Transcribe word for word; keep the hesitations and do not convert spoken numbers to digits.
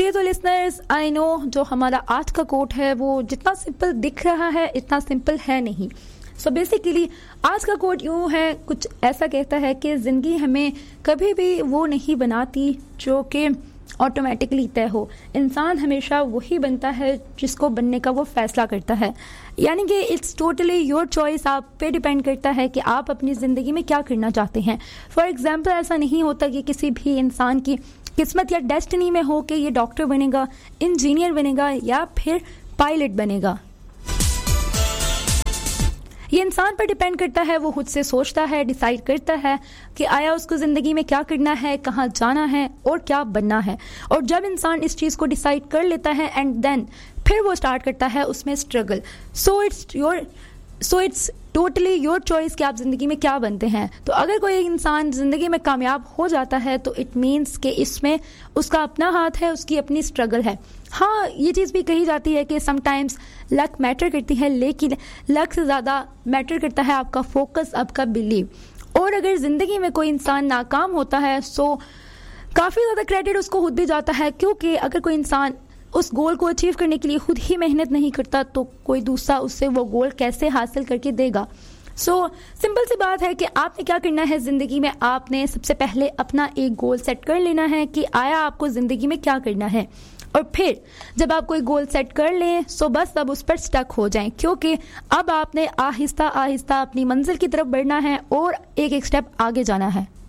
जी तो listeners, I know जो हमारा आज का कोट है वो जितना सिंपल दिख रहा है इतना सिंपल है नहीं। सो so बेसिकली आज का कोट यूँ है, कुछ ऐसा कहता है कि ज़िंदगी हमें कभी भी वो नहीं बनाती जो कि ऑटोमेटिकली तय हो। इंसान हमेशा वही बनता है जिसको बनने का वो फैसला करता है। यानी कि इट्स टोटली योर चॉइस, आप पे डिपेंड करता है कि आप अपनी ज़िंदगी में क्या करना चाहते हैं। फॉर एग्जांपल, ऐसा नहीं होता कि किसी भी इंसान की किस्मत या डेस्टिनी में हो कि ये डॉक्टर बनेगा, इंजीनियर बनेगा या फिर पायलट बनेगा। ये इंसान पर डिपेंड करता है, वो खुद से सोचता है, डिसाइड करता है कि आया उसको ज़िंदगी में क्या करना है, कहाँ जाना है और क्या बनना है। और जब इंसान इस चीज़ को डिसाइड कर लेता है एंड देन फिर वो स्टार्ट करता है उसमें struggle. So it's your so it's totally your choice कि आप ज़िंदगी में क्या बनते हैं। तो अगर कोई इंसान ज़िंदगी में कामयाब हो जाता है तो इट मीन्स कि इसमें उसका अपना हाथ है, उसकी अपनी स्ट्रगल है। हाँ, ये चीज़ भी कही जाती है कि समटाइम्स लक मैटर करती है, लेकिन लक से ज़्यादा मैटर करता है आपका फोकस, आपका बिलीव। और अगर ज़िंदगी में कोई इंसान नाकाम होता है सो काफ़ी ज़्यादा क्रेडिट उसको खुद भी जाता है, क्योंकि अगर कोई इंसान उस गोल को अचीव करने के लिए खुद ही मेहनत नहीं करता तो कोई दूसरा उससे वो गोल कैसे हासिल करके देगा। सो so, सिंपल सी बात है कि आपने क्या करना है ज़िंदगी में। आपने सबसे पहले अपना एक गोल सेट कर लेना है कि आया आपको ज़िंदगी में क्या करना है, और फिर जब आप कोई गोल सेट कर लें सो बस अब उस पर स्टक हो जाएं, क्योंकि अब आपने आहिस्ता आहिस्ता अपनी मंजिल की तरफ बढ़ना है और एक एक स्टेप आगे जाना है।